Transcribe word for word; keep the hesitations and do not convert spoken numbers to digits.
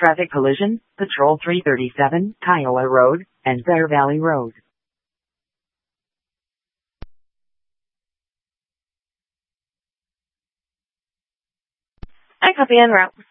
Traffic collision, Patrol three thirty-seven, Kiowa Road, and Bear Valley Road. I copy en route.